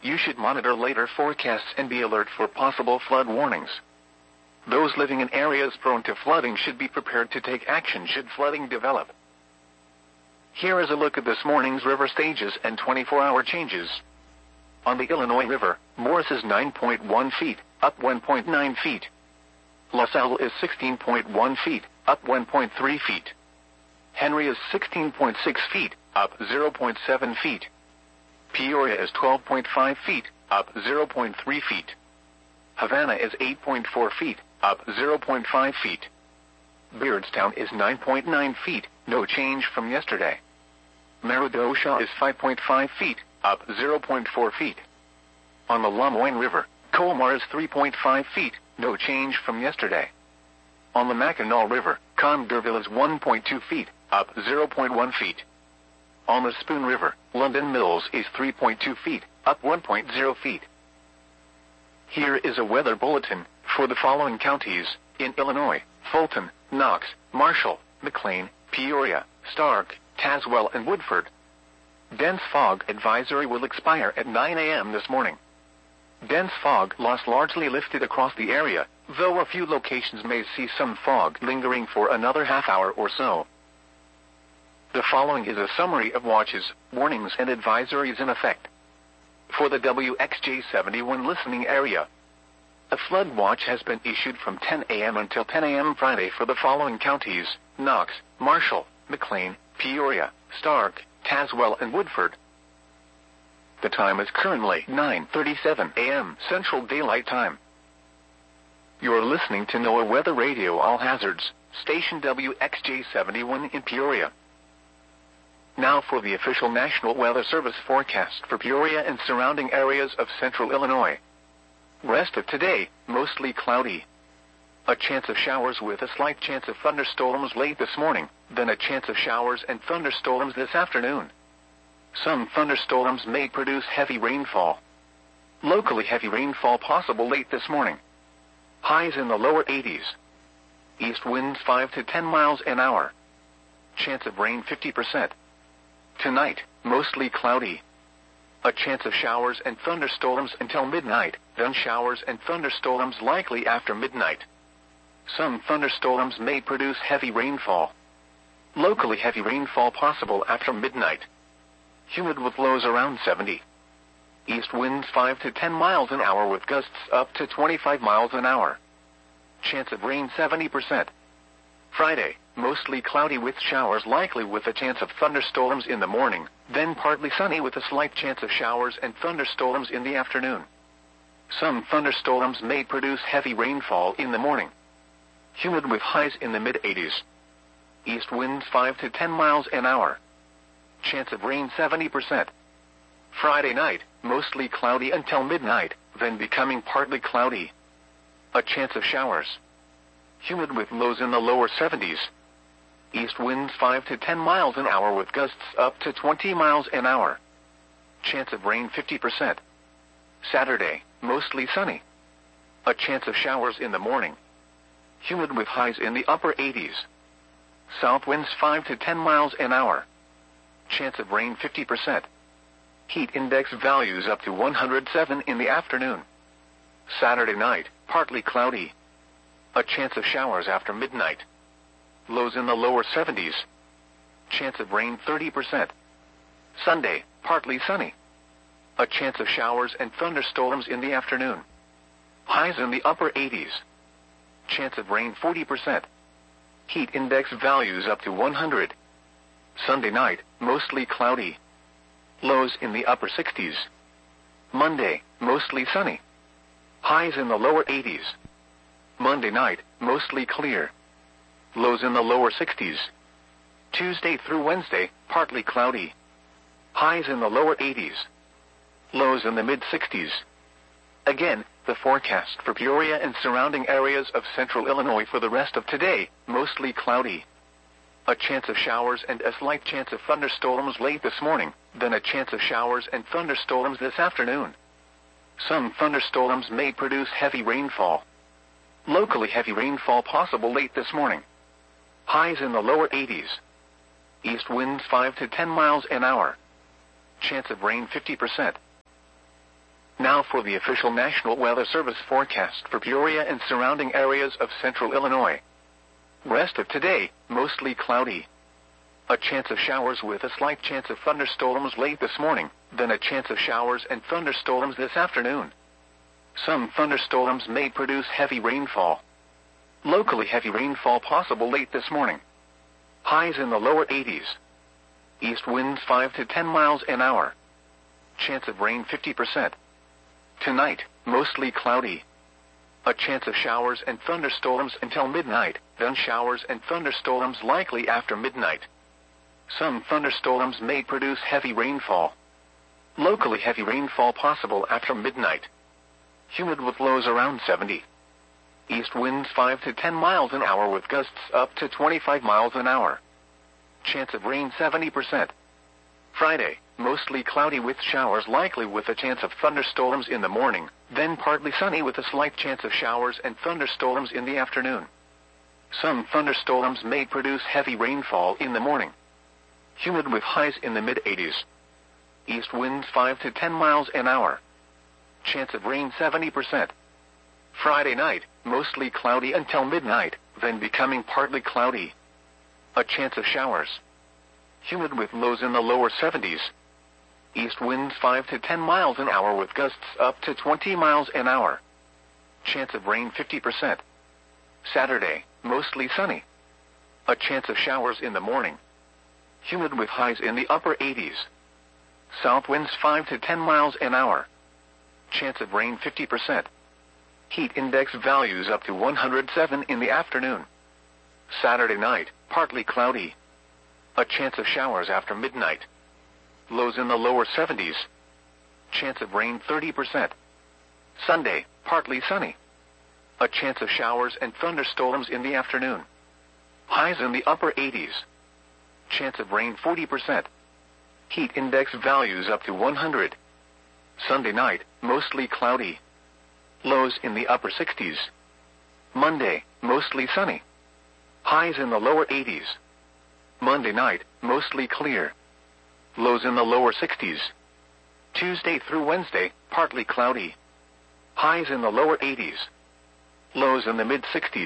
you should monitor later forecasts and be alert for possible flood warnings. Those living in areas prone to flooding should be prepared to take action should flooding develop. Here is a look at this morning's river stages and 24-hour changes. On the Illinois River, Morris is 9.1 feet, up 1.9 feet. La Salle is 16.1 feet, up 1.3 feet. Henry is 16.6 feet, up 0.7 feet. Peoria is 12.5 feet, up 0.3 feet. Havana is 8.4 feet, up 0.5 feet. Beardstown is 9.9 feet, no change from yesterday. Meridosha is 5.5 feet, up 0.4 feet. On the Lamoine River, Colmar is 3.5 feet, no change from yesterday. On the Mackinac River, Condorville is 1.2 feet, up 0.1 feet. On the Spoon River, London Mills is 3.2 feet, up 1.0 feet. Here is a weather bulletin for the following counties in Illinois: Fulton, Knox, Marshall, McLean, Peoria, Stark, Tazewell, and Woodford. Dense fog advisory will expire at 9 a.m. this morning. Dense fog loss largely lifted across the area, though a few locations may see some fog lingering for another half hour or so. The following is a summary of watches, warnings, and advisories in effect. For the WXJ71 listening area, a flood watch has been issued from 10 a.m. until 10 a.m. Friday for the following counties: Knox, Marshall, McLean, Peoria, Stark, Tazewell, and Woodford. The time is currently 9:37 a.m. Central Daylight Time. You're listening to NOAA Weather Radio All Hazards, station WXJ71 in Peoria. Now for the official National Weather Service forecast for Peoria and surrounding areas of central Illinois. Rest of today, mostly cloudy. A chance of showers with a slight chance of thunderstorms late this morning, then a chance of showers and thunderstorms this afternoon. Some thunderstorms may produce heavy rainfall. Locally heavy rainfall possible late this morning. Highs in the lower 80s. East winds 5 to 10 miles an hour. Chance of rain 50%. Tonight, mostly cloudy. A chance of showers and thunderstorms until midnight, then showers and thunderstorms likely after midnight. Some thunderstorms may produce heavy rainfall. Locally heavy rainfall possible after midnight. Humid with lows around 70. East winds 5 to 10 miles an hour with gusts up to 25 miles an hour. Chance of rain 70%. Friday, mostly cloudy with showers likely with a chance of thunderstorms in the morning, then partly sunny with a slight chance of showers and thunderstorms in the afternoon. Some thunderstorms may produce heavy rainfall in the morning. Humid with highs in the mid-80s. East winds 5 to 10 miles an hour. Chance of rain 70%. Friday night, mostly cloudy until midnight, then becoming partly cloudy. A chance of showers. Humid with lows in the lower 70s. East winds 5 to 10 miles an hour with gusts up to 20 miles an hour. Chance of rain 50%. Saturday, mostly sunny. A chance of showers in the morning. Humid with highs in the upper 80s. South winds 5 to 10 miles an hour. Chance of rain 50%. Heat index values up to 107 in the afternoon. Saturday night, partly cloudy. A chance of showers after midnight. Lows in the lower 70s. Chance of rain 30%. Sunday, partly sunny. A chance of showers and thunderstorms in the afternoon. Highs in the upper 80s. Chance of rain 40%. Heat index values up to 100. Sunday night, mostly cloudy. Lows in the upper 60s. Monday, mostly sunny. Highs in the lower 80s. Monday night, mostly clear. Lows in the lower 60s. Tuesday through Wednesday, partly cloudy. Highs in the lower 80s. Lows in the mid-60s. Again, the forecast for Peoria and surrounding areas of central Illinois for the rest of today, mostly cloudy. A chance of showers and a slight chance of thunderstorms late this morning, then a chance of showers and thunderstorms this afternoon. Some thunderstorms may produce heavy rainfall. Locally heavy rainfall possible late this morning. Highs in the lower 80s. East winds 5 to 10 miles an hour. Chance of rain 50%. Now for the official National Weather Service forecast for Peoria and surrounding areas of central Illinois. Rest of today, mostly cloudy. A chance of showers with a slight chance of thunderstorms late this morning, then a chance of showers and thunderstorms this afternoon. Some thunderstorms may produce heavy rainfall. Locally heavy rainfall possible late this morning. Highs in the lower 80s. East winds 5 to 10 miles an hour. Chance of rain 50%. Tonight, mostly cloudy. A chance of showers and thunderstorms until midnight, then showers and thunderstorms likely after midnight. Some thunderstorms may produce heavy rainfall. Locally heavy rainfall possible after midnight. Humid with lows around 70. East winds 5 to 10 miles an hour with gusts up to 25 miles an hour. Chance of rain 70%. Friday, mostly cloudy with showers likely with a chance of thunderstorms in the morning, then partly sunny with a slight chance of showers and thunderstorms in the afternoon. Some thunderstorms may produce heavy rainfall in the morning. Humid with highs in the mid-80s. East winds 5 to 10 miles an hour. Chance of rain 70%. Friday night, mostly cloudy until midnight, then becoming partly cloudy. A chance of showers. Humid with lows in the lower 70s. East winds 5 to 10 miles an hour with gusts up to 20 miles an hour. Chance of rain 50%. Saturday, mostly sunny. A chance of showers in the morning. Humid with highs in the upper 80s. South winds 5 to 10 miles an hour. Chance of rain 50%. Heat index values up to 107 in the afternoon. Saturday night, partly cloudy. A chance of showers after midnight. Lows in the lower 70s. Chance of rain 30%. Sunday, partly sunny. A chance of showers and thunderstorms in the afternoon. Highs in the upper 80s. Chance of rain 40%. Heat index values up to 100. Sunday night, mostly cloudy. Lows in the upper 60s. Monday, mostly sunny. Highs in the lower 80s. Monday night, mostly clear. Lows in the lower 60s. Tuesday through Wednesday, partly cloudy. Highs in the lower 80s. Lows in the mid-60s.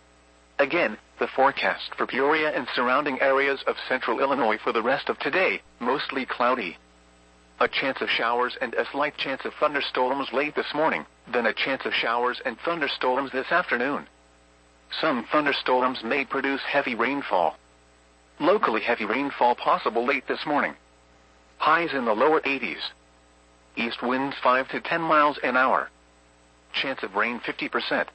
Again, the forecast for Peoria and surrounding areas of central Illinois for the rest of today, mostly cloudy. A chance of showers and a slight chance of thunderstorms late this morning, then a chance of showers and thunderstorms this afternoon. Some thunderstorms may produce heavy rainfall. Locally heavy rainfall possible late this morning. Highs in the lower 80s. East winds 5 to 10 miles an hour. Chance of rain 50%.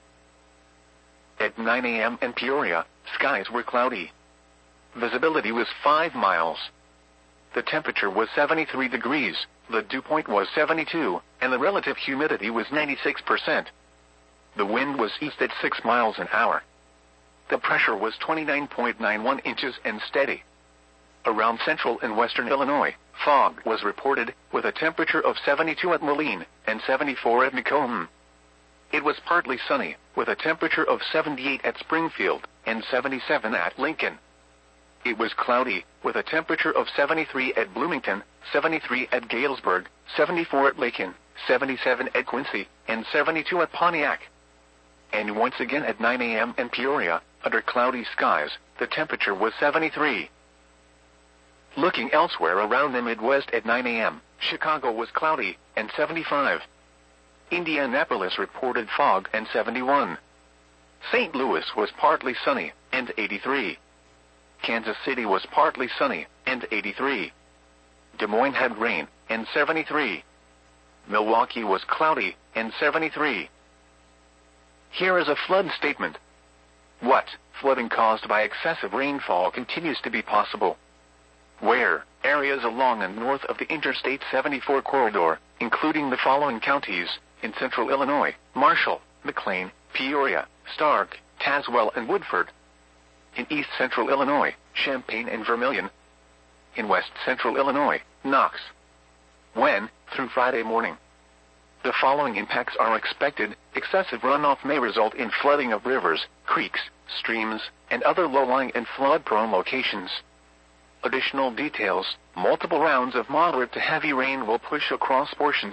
At 9 a.m. in Peoria, skies were cloudy. Visibility was 5 miles. The temperature was 73 degrees, the dew point was 72, and the relative humidity was 96%. The wind was east at 6 miles an hour. The pressure was 29.91 inches and steady. Around central and western Illinois, fog was reported, with a temperature of 72 at Moline and 74 at Macomb. It was partly sunny, with a temperature of 78 at Springfield and 77 at Lincoln. It was cloudy, with a temperature of 73 at Bloomington, 73 at Galesburg, 74 at Lakin, 77 at Quincy, and 72 at Pontiac. And once again at 9 a.m. in Peoria, under cloudy skies, the temperature was 73. Looking elsewhere around the Midwest at 9 a.m., Chicago was cloudy, and 75. Indianapolis reported fog, and 71. St. Louis was partly sunny, and 83. Kansas City was partly sunny, and 83. Des Moines had rain, and 73. Milwaukee was cloudy, and 73. Here is a flood statement. What? Flooding caused by excessive rainfall continues to be possible. Where? Areas along and north of the Interstate 74 corridor, including the following counties, in central Illinois: Marshall, McLean, Peoria, Stark, Tazewell, and Woodford. In east central Illinois, Champaign and Vermilion. In west central Illinois, Knox. When? Through Friday morning. The following impacts are expected. Excessive runoff may result in flooding of rivers, creeks, streams, and other low-lying and flood-prone locations. Additional details: multiple rounds of moderate to heavy rain will push across portions